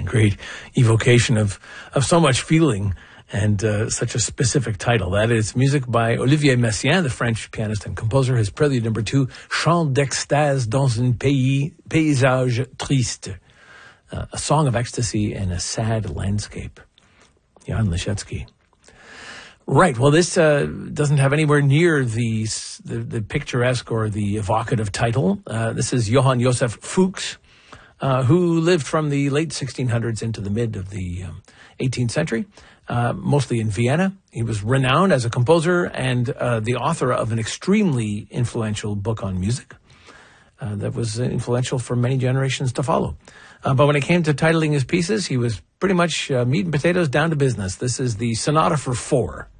great evocation of so much feeling and such a specific title. That is music by Olivier Messiaen, the French pianist and composer. His prelude number 2, Chant d'extase dans un paysage triste. A song of ecstasy in a sad landscape. Jan Leschetzy. Right. Well, this doesn't have anywhere near the picturesque or the evocative title. This is Johann Joseph Fuchs, who lived from the late 1600s into the mid of the 18th century, mostly in Vienna. He was renowned as a composer and the author of an extremely influential book on music that was influential for many generations to follow. But when it came to titling his pieces, he was pretty much meat and potatoes down to business. This is the Sonata for Four.